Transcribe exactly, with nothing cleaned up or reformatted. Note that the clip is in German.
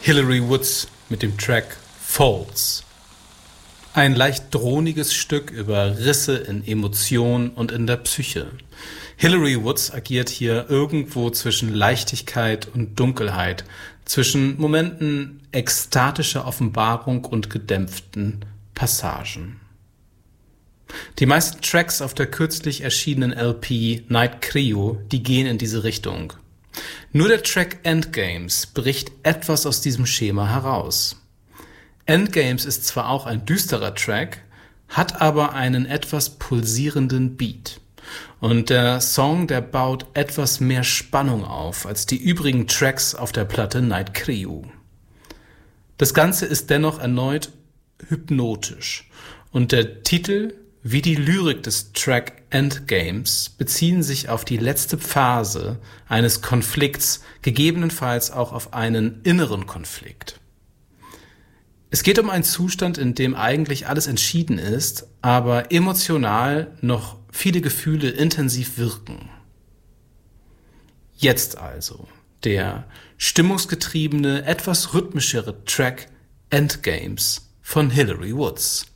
Hillary Woods mit dem Track Falls. Ein leicht droniges Stück über Risse in Emotion und in der Psyche. Hillary Woods agiert hier irgendwo zwischen Leichtigkeit und Dunkelheit, zwischen Momenten ekstatischer Offenbarung und gedämpften Passagen. Die meisten Tracks auf der kürzlich erschienenen L P Night Creo, die gehen in diese Richtung. Nur der Track Endgames bricht etwas aus diesem Schema heraus. Endgames ist zwar auch ein düsterer Track, hat aber einen etwas pulsierenden Beat. Und der Song, der baut etwas mehr Spannung auf als die übrigen Tracks auf der Platte Night Creo. Das Ganze ist dennoch erneut hypnotisch und der Titel wie die Lyrik des Track Endgames beziehen sich auf die letzte Phase eines Konflikts, gegebenenfalls auch auf einen inneren Konflikt. Es geht um einen Zustand, in dem eigentlich alles entschieden ist, aber emotional noch viele Gefühle intensiv wirken. Jetzt also der stimmungsgetriebene, etwas rhythmischere Track Endgames von Hillary Woods.